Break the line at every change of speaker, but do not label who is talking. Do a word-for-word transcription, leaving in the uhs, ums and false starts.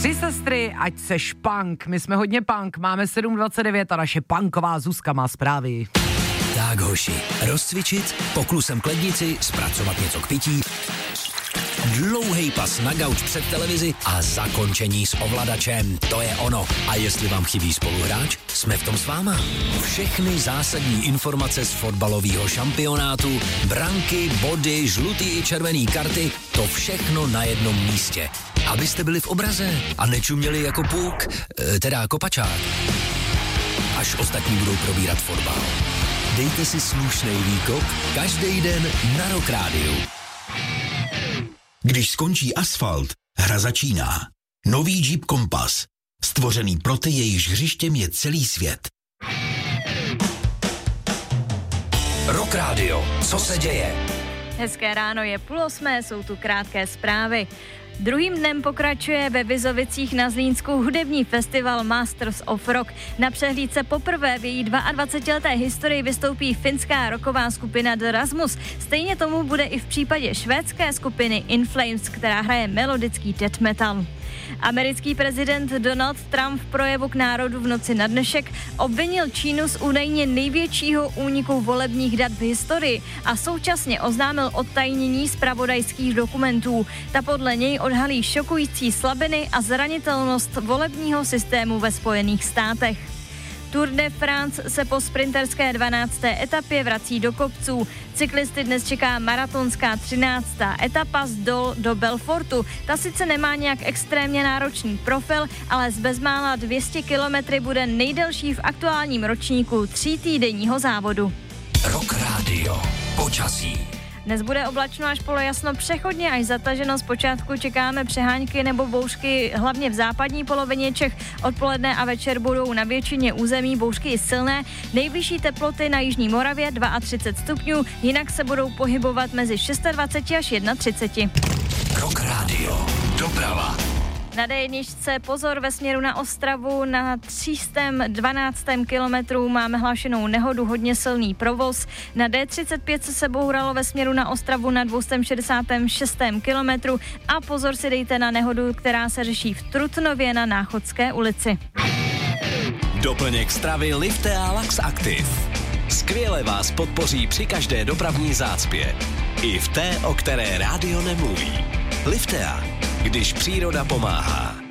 Tři sestry, ať seš punk. My jsme hodně punk, máme sedm dvacet devět a naše punková Zuzka má zprávy.
Tak hoši, rozcvičit, poklusem k lednici, zpracovat něco k pití, dlouhej pas na gauč před televizi a zakončení s ovladačem. To je ono. A jestli vám chybí spoluhráč, jsme v tom s váma. Všechny zásadní informace z fotbalového šampionátu, branky, body, žlutý i červený karty, to všechno na jednom místě. Abyste byli v obraze a nečuměli jako puk, teda kopačák. Až ostatní budou probírat fotbal. Dejte si slušnej výkop každý den na Rock Rádiu.
Když skončí asfalt, hra začíná. Nový Jeep Compass. Stvořený pro ty, jejichž hřištěm je celý svět.
Rock Radio. Co se děje?
Hezké ráno, je půl osmé, jsou tu krátké zprávy. Druhým dnem pokračuje ve Vizovicích na Zlínsku hudební festival Masters of Rock. Na přehlídce poprvé v její dvaadvacetileté historii vystoupí finská rocková skupina The Rasmus. Stejně tomu bude i v případě švédské skupiny In Flames, která hraje melodický death metal. Americký prezident Donald Trump v projevu k národu v noci na dnešek obvinil Čínu z údajně největšího úniku volebních dat v historii a současně oznámil odtajnění zpravodajských dokumentů. Ta podle něj odhalí šokující slabiny a zranitelnost volebního systému ve Spojených státech. Tour de France se po sprinterské dvanácté etapě vrací do kopců. Cyklisty dnes čeká maratonská třináctá etapa z Dol do Belfortu. Ta sice nemá nějak extrémně náročný profil, ale z bezmála dvě stě kilometrů bude nejdelší v aktuálním ročníku třítýdenního závodu.
Rock Radio. Počasí.
Dnes bude oblačno až polojasno, přechodně až zataženo. Zpočátku čekáme přehánky nebo bouřky hlavně v západní polovině Čech. Odpoledne a večer budou na většině území bouřky silné. Nejvyšší teploty na jižní Moravě třicet dva stupňů, jinak se budou pohybovat mezi dvacet šest až třicet jedna.
Rock Radio. Doprava.
Na dé jedna pozor ve směru na Ostravu, na tři sta dvanáctém kilometru máme hlášenou nehodu, hodně silný provoz. Na dé třicet pět se bouralo ve směru na Ostravu na dvě stě šedesát šest kilometru a pozor si dejte na nehodu, která se řeší v Trutnově na Náchodské ulici.
Doplněk stravy Liftea Lax Active. Skvěle vás podpoří při každé dopravní zácpě. I v té, o které rádio nemluví. Liftea, když příroda pomáhá.